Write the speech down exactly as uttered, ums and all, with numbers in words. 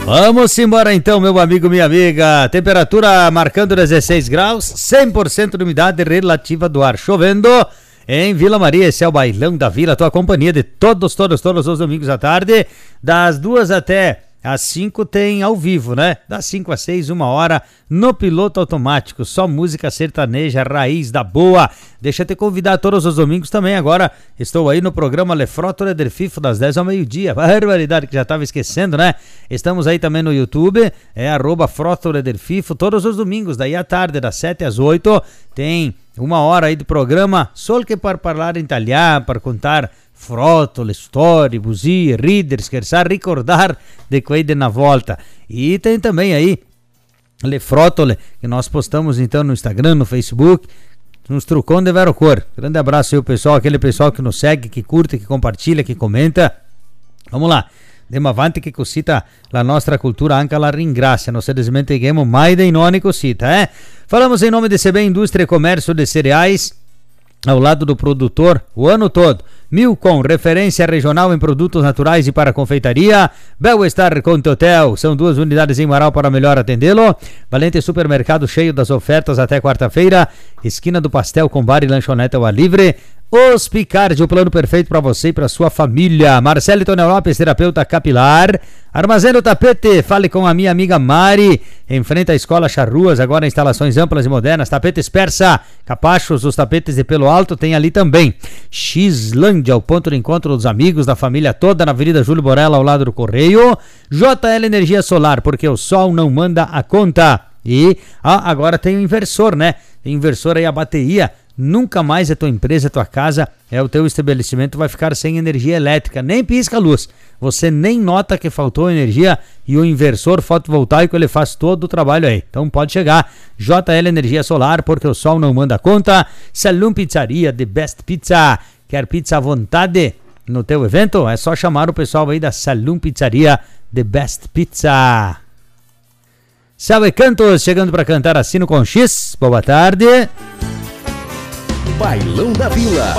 Vamos embora então, meu amigo, minha amiga. Temperatura marcando dezesseis graus, cem por cento de umidade relativa do ar. Chovendo em Vila Maria. Esse é o Bailão da Vila, tua companhia de todos, todos, todos os domingos à tarde. Das duas até às cinco tem ao vivo, né? Das cinco às seis, uma hora, no piloto automático. Só música sertaneja, raiz da boa. Deixa eu te convidar todos os domingos também. Agora estou aí no programa Le Frótole del Fifo, das dez ao meio-dia. Barbaridade, que já estava esquecendo, né? Estamos aí também no YouTube, é arroba Frótole del Fifo, todos os domingos, daí à tarde, das sete às oito. Tem uma hora aí de programa, só que para falar em italiano, para contar frótole, storie, bugie, ridere, scherzar, recordar de coisa na volta. E tem também aí Le Frótole, que nós postamos então no Instagram, no Facebook, uns trucão de vero cor. Grande abraço aí o pessoal, aquele pessoal que nos segue, que curte, que compartilha, que comenta. Vamos lá, andiamo avanti che cosita la nostra cultura anche la ringrazia, non se dimentichiamo mai dei noni cosita, eh? Falamos em nome de C B Indústria e Comércio de Cereais, ao lado do produtor o ano todo. Milcom, referência regional em produtos naturais e para confeitaria. Bel-Estar Conte Hotel, são duas unidades em Marau para melhor atendê-lo. Valente Supermercado, cheio das ofertas até quarta-feira. Esquina do Pastel com bar e lanchonete ao ar livre. Hospicard, o plano perfeito para você e para sua família. Marcelo Tonel Lopes, terapeuta capilar. Armazém do Tapete, fale com a minha amiga Mari, em frente à Escola Charruas, agora instalações amplas e modernas. Tapetes Persa, capachos, os tapetes de pelo alto tem ali também. Xlândia, o ponto de encontro dos amigos, da família toda, na Avenida Júlio Borella, ao lado do Correio. J L Energia Solar, porque o sol não manda a conta. E ah, agora tem o inversor, né? Tem inversor aí, a bateria. Nunca mais a tua empresa, a tua casa, é o teu estabelecimento vai ficar sem energia elétrica, nem pisca a luz. Você nem nota que faltou energia e o inversor fotovoltaico ele faz todo o trabalho aí. Então pode chegar, J L Energia Solar, porque o sol não manda conta. Salum Pizzaria, The Best Pizza. Quer pizza à vontade no teu evento? É só chamar o pessoal aí da Salum Pizzaria, The Best Pizza. Salve Cantos, chegando para cantar Assino com X. Boa tarde. Bailão da Vila.